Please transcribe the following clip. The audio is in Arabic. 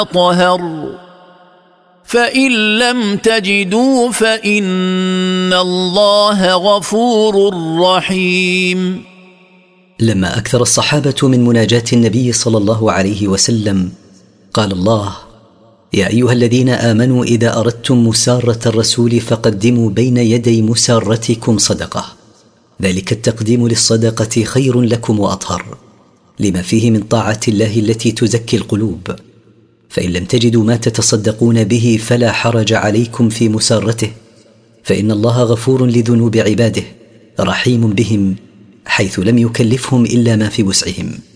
طهر فإن لم تجدوا فإن الله غفور رحيم. لما أكثر الصحابة من مناجاة النبي صلى الله عليه وسلم قال الله: يا أيها الذين آمنوا إذا أردتم مسارة الرسول فقدموا بين يدي مسارتكم صدقة، ذلك التقديم للصدقة خير لكم وأطهر، لما فيه من طاعة الله التي تزكي القلوب. فإن لم تجدوا ما تتصدقون به فلا حرج عليكم في مسارته، فإن الله غفور لذنوب عباده رحيم بهم، حيث لم يكلفهم إلا ما في وسعهم.